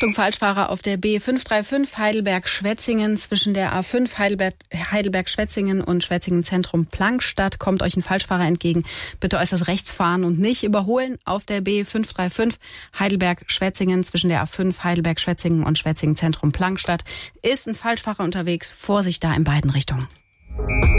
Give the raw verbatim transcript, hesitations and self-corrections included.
Achtung, Falschfahrer auf der B fünf drei fünf Heidelberg-Schwetzingen zwischen der A fünf Heidelberg, Heidelberg-Schwetzingen und Schwetzingen-Zentrum Plankstadt kommt euch ein Falschfahrer entgegen. Bitte äußerst rechts fahren und nicht überholen. Auf der B fünf drei fünf Heidelberg-Schwetzingen zwischen der A fünf Heidelberg-Schwetzingen und Schwetzingen-Zentrum Plankstadt ist ein Falschfahrer unterwegs. Vorsicht da in beiden Richtungen.